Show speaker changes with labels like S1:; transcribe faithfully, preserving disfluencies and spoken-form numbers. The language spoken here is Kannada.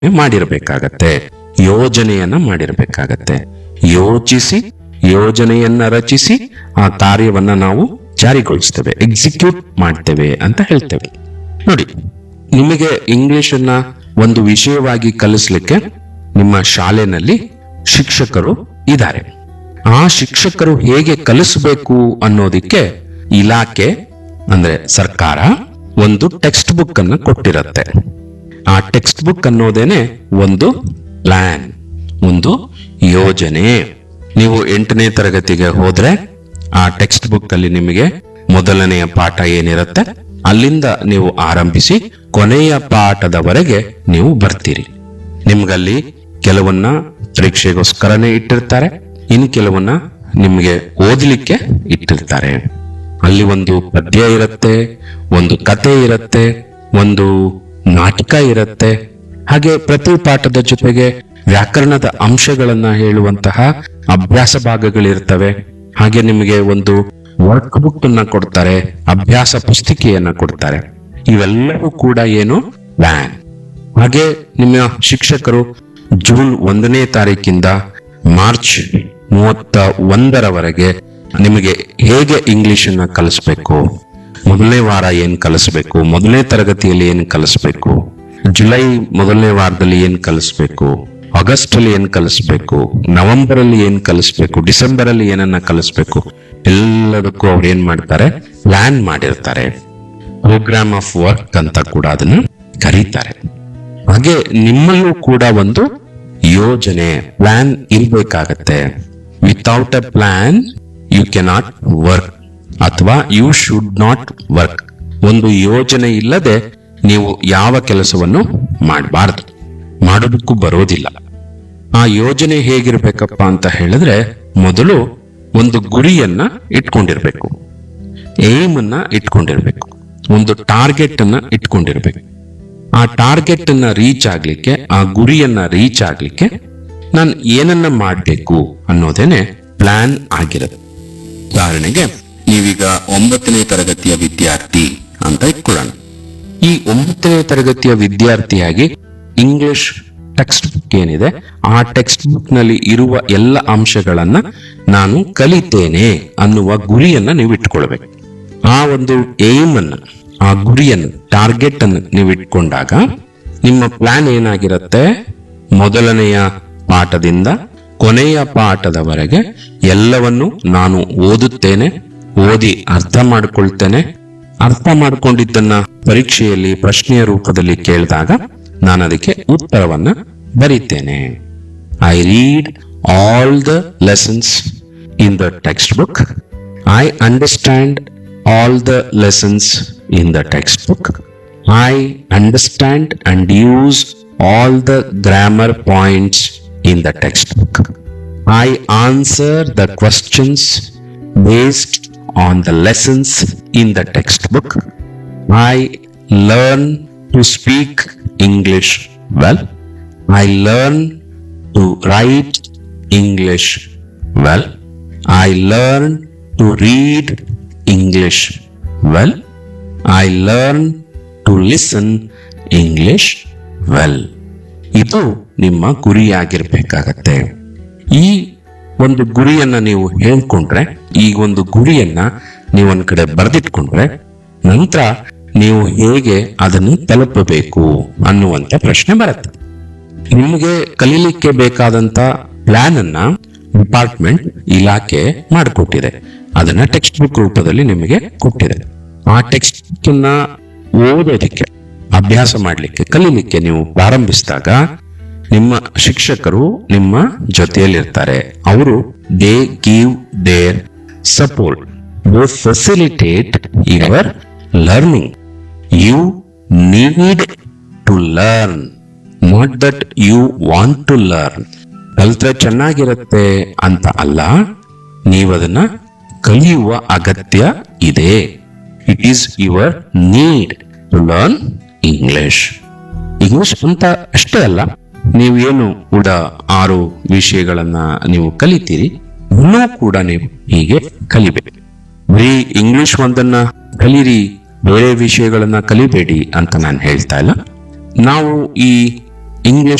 S1: ಮಾಡಿರ್ಬೇಕಾಗತ್ತೆ, ಯೋಜನೆಯನ್ನ ಮಾಡಿರ್ಬೇಕಾಗತ್ತೆ. ಯೋಚಿಸಿ ಯೋಜನೆಯನ್ನ ರಚಿಸಿ ಆ ಕಾರ್ಯವನ್ನ ನಾವು ಜಾರಿಗೊಳಿಸ್ತೇವೆ, ಎಕ್ಸಿಕ್ಯೂಟ್ ಮಾಡ್ತೇವೆ ಅಂತ ಹೇಳ್ತೇವೆ. ನೋಡಿ, ನಿಮಗೆ ಇಂಗ್ಲಿಷ್ ಅನ್ನ ಒಂದು ವಿಷಯವಾಗಿ ಕಲಿಸ್ಲಿಕ್ಕೆ ನಿಮ್ಮ ಶಾಲೆನಲ್ಲಿ ಶಿಕ್ಷಕರು ಇದ್ದಾರೆ. ಆ ಶಿಕ್ಷಕರು ಹೇಗೆ ಕಲಿಸಬೇಕು ಅನ್ನೋದಿಕ್ಕೆ ಇಲಾಖೆ ಅಂದ್ರೆ ಸರ್ಕಾರ ಒಂದು ಟೆಕ್ಸ್ಟ್ ಬುಕ್ ಅನ್ನ ಕೊಟ್ಟಿರತ್ತೆ. ಆ ಟೆಕ್ಸ್ಟ್ ಬುಕ್ ಅನ್ನೋದೇನೆ ಒಂದು ಪ್ಲಾನ್, ಒಂದು ಯೋಜನೆ. ನೀವು ಎಂಟನೇ ತರಗತಿಗೆ ಹೋದ್ರೆ ಆ ಟೆಕ್ಸ್ಟ್ ಬುಕ್ ಅಲ್ಲಿ ನಿಮಗೆ ಮೊದಲನೆಯ ಪಾಠ ಏನಿರುತ್ತೆ ಅಲ್ಲಿಂದ ನೀವು ಆರಂಭಿಸಿ ಕೊನೆಯ ಪಾಠದವರೆಗೆ ನೀವು ಬರ್ತೀರಿ. ನಿಮ್ಗಲ್ಲಿ ಕೆಲವನ್ನ ಪರೀಕ್ಷೆಗೋಸ್ಕರನೇ ಇಟ್ಟಿರ್ತಾರೆ, ಇನ್ ಕೆಲವನ್ನ ನಿಮ್ಗೆ ಓದಲಿಕ್ಕೆ ಇಟ್ಟಿರ್ತಾರೆ. ಅಲ್ಲಿ ಒಂದು ಪದ್ಯ ಇರುತ್ತೆ, ಒಂದು ಕತೆ ಇರುತ್ತೆ, ಒಂದು ನಾಟಕ ಇರುತ್ತೆ. ಹಾಗೆ ಪ್ರತಿ ಪಾಠದ ಜೊತೆಗೆ ವ್ಯಾಕರಣದ ಅಂಶಗಳನ್ನ ಹೇಳುವಂತಹ ಅಭ್ಯಾಸ ಭಾಗಗಳಿರ್ತವೆ. ಹಾಗೆ ನಿಮಗೆ ಒಂದು ವರ್ಕ್ ಬುಕ್ ಅನ್ನ ಕೊಡ್ತಾರೆ, ಅಭ್ಯಾಸ ಪುಸ್ತಿಕೆಯನ್ನ ಕೊಡ್ತಾರೆ. ಇವೆಲ್ಲವೂ ಕೂಡ ಏನು ಪ್ಲಾನ್. ಹಾಗೆ ನಿಮ್ಮ ಶಿಕ್ಷಕರು ಜೂನ್ ಒಂದನೇ ತಾರೀಕಿಂದ ಮಾರ್ಚ್ ಮೂವತ್ತ ಒಂದರವರೆಗೆ ನಿಮಗೆ ಹೇಗೆ ಇಂಗ್ಲಿಷ್ ಅನ್ನ ಕಲಿಸ್ಬೇಕು, ಮೊದಲನೇ ವಾರ ಏನ್ ಕಲಿಸ್ಬೇಕು, ಮೊದಲನೇ ತರಗತಿಯಲ್ಲಿ ಏನ್ ಕಲಿಸ್ಬೇಕು, ಜುಲೈ ಮೊದಲನೇ ವಾರದಲ್ಲಿ ಏನ್ ಕಲಿಸ್ಬೇಕು, ಆಗಸ್ಟ್ ಅಲ್ಲಿ ಏನ್ ಕಲಿಸ್ಬೇಕು, ನವೆಂಬರ್ ಅಲ್ಲಿ ಏನ್ ಕಲಿಸ್ಬೇಕು, ಡಿಸೆಂಬರ್ ಅಲ್ಲಿ ಏನನ್ನ ಕಲಿಸ್ಬೇಕು, ಎಲ್ಲದಕ್ಕೂ ಅವ್ರು ಏನ್ ಮಾಡ್ತಾರೆ, ಪ್ಲಾನ್ ಮಾಡಿರ್ತಾರೆ. ಪ್ರೋಗ್ರಾಮ್ ಆಫ್ ವರ್ಕ್ ಅಂತ ಕೂಡ ಅದನ್ನ ಕರೀತಾರೆ. ಹಾಗೆ ನಿಮ್ಮಲ್ಲೂ ಕೂಡ ಒಂದು ಯೋಜನೆ, plan ಇರ್ಬೇಕಾಗತ್ತೆ. Without A plan you cannot work ಅಥವಾ ಯು ಶುಡ್ ನಾಟ್ ವರ್ಕ್. ಒಂದು ಯೋಜನೆ ಇಲ್ಲದೆ ನೀವು ಯಾವ ಕೆಲಸವನ್ನು ಮಾಡಬಾರದು, ಮಾಡೋದಕ್ಕೂ ಬರೋದಿಲ್ಲ. ಆ ಯೋಜನೆ ಹೇಗಿರ್ಬೇಕಪ್ಪ ಅಂತ ಹೇಳಿದ್ರೆ, ಮೊದಲು ಒಂದು ಗುರಿಯನ್ನ ಇಟ್ಕೊಂಡಿರ್ಬೇಕು, ಏಮ್ ಅನ್ನ ಇಟ್ಕೊಂಡಿರ್ಬೇಕು, ಒಂದು ಟಾರ್ಗೆಟ್ ಅನ್ನ ಇಟ್ಕೊಂಡಿರ್ಬೇಕು. ಆ ಟಾರ್ಗೆಟ್ ಅನ್ನ ರೀಚ್ ಆಗ್ಲಿಕ್ಕೆ, ಆ ಗುರಿಯನ್ನ ರೀಚ್ ಆಗ್ಲಿಕ್ಕೆ ನಾನು ಏನನ್ನ ಮಾಡ್ಬೇಕು ಅನ್ನೋದೇನೆ ಪ್ಲಾನ್ ಆಗಿರುತ್ತೆ. ಉದಾಹರಣೆಗೆ ನೀವೀಗ ಒಂಬತ್ತನೇ ತರಗತಿಯ ವಿದ್ಯಾರ್ಥಿ ಅಂತ ಇಟ್ಕೊಳ್ಳೋಣ. ಈ ಒಂಬತ್ತನೇ ತರಗತಿಯ ವಿದ್ಯಾರ್ಥಿಯಾಗಿ ಇಂಗ್ಲಿಷ್ ಟೆಕ್ಸ್ಟ್ ಬುಕ್ ಏನಿದೆ ಆ ಟೆಕ್ಸ್ಟ್ ಬುಕ್ ನಲ್ಲಿ ಇರುವ ಎಲ್ಲ ಅಂಶಗಳನ್ನ ನಾನು ಕಲಿತೇನೆ ಅನ್ನುವ ಗುರಿಯನ್ನ ನೀವು ಇಟ್ಕೊಳ್ಬೇಕು. ಆ ಒಂದು ಏಮ್ ಅನ್ನ, ಆ ಗುರಿಯನ್ನು, ಟಾರ್ಗೆಟ್ ಅನ್ನು ನೀವು ಇಟ್ಕೊಂಡಾಗ ನಿಮ್ಮ ಪ್ಲಾನ್ ಏನಾಗಿರುತ್ತೆ, ಮೊದಲನೆಯ ಪಾಠದಿಂದ ಕೊನೆಯ ಪಾಠದವರೆಗೆ ಎಲ್ಲವನ್ನು ನಾನು ಓದುತ್ತೇನೆ, ಓದಿ ಅರ್ಥ ಮಾಡ್ಕೊಳ್ತೇನೆ, ಅರ್ಥ ಮಾಡ್ಕೊಂಡಿದ್ದನ್ನ ಪರೀಕ್ಷೆಯಲ್ಲಿ ಪ್ರಶ್ನೆಯ ರೂಪದಲ್ಲಿ ಕೇಳಿದಾಗ ನಾನು ಅದಕ್ಕೆ ಉತ್ತರವನ್ನ ಬರೀತೇನೆ. I read all the lessons in the text book. I understand all the lessons in the textbook. I understand and use all the grammar points in the textbook. I answer the questions based on the lessons in the textbook. I learn to speak English well. I learn to write English well. I learn to read English well. I learn to listen English well. ಇದು ನಿಮ್ಮ ಗುರಿಯಾಗಿರ್ಬೇಕಾಗತ್ತೆ. ಈ ಒಂದು ಗುರಿಯನ್ನ ನೀವು ಹೇಳ್ಕೊಂಡ್ರೆ, ಈ ಒಂದು ಗುರಿಯನ್ನ ನೀವು ಒಂದ್ ಕಡೆ ಬರೆದಿಟ್ಕೊಂಡ್ರೆ, ನಂತರ ನೀವು ಹೇಗೆ ಅದನ್ನು ತಲುಪಬೇಕು ಅನ್ನುವಂತ ಪ್ರಶ್ನೆ ಬರುತ್ತೆ. ನಿಮಗೆ ಕಲೀಲಿಕ್ಕೆ ಬೇಕಾದಂತ ಪ್ಲಾನ್ ಅನ್ನ ಡಿಪಾರ್ಟ್ಮೆಂಟ್, ಇಲಾಖೆ ಮಾಡಿಕೊಟ್ಟಿದೆ. ಅದನ್ನ ಟೆಕ್ಸ್ಟ್ ಬುಕ್ ರೂಪದಲ್ಲಿ ನಿಮಗೆ ಕೊಟ್ಟಿದೆ. ಆ ಟೆಕ್ಸ್ಟ್ ಬುಕ್ ಅನ್ನ ಓದೋದಿಕ್ಕೆ, ಅಭ್ಯಾಸ ಮಾಡ್ಲಿಕ್ಕೆ, ಕಲೀಲಿಕ್ಕೆ ನೀವು ಪ್ರಾರಂಭಿಸಿದಾಗ ನಿಮ್ಮ ಶಿಕ್ಷಕರು ನಿಮ್ಮ ಜೊತೆಯಲ್ಲಿರ್ತಾರೆ. ಅವರು they give there support, they facilitate your learning. You need to learn, not that you want to learn. ಕಲ್ತ್ರೆ ಚೆನ್ನಾಗಿರುತ್ತೆ ಅಂತ ಅಲ್ಲ, ನೀವದನ್ನ ಕಲಿಯುವ ಅಗತ್ಯ ಇದೆ. It is your need to learn English. English ಅಂತ ಅಷ್ಟೇ ಅಲ್ಲ, ನೀವೇನು ಕೂಡ ಆರು ವಿಷಯಗಳನ್ನ ನೀವು ಕಲಿತೀರಿ, ಇನ್ನೂ ಕೂಡ ನೀವು ಹೀಗೆ ಕಲಿಬೇಕು. ಬರೀ ಇಂಗ್ಲಿಷ್ ಒಂದನ್ನ ಕಲೀರಿ, ಬೇರೆ ವಿಷಯಗಳನ್ನ ಕಲಿಬೇಡಿ ಅಂತ ನಾನು ಹೇಳ್ತಾ ಇಲ್ಲ. ನಾವು ಈ ಇಂಗ್ಲಿಷ್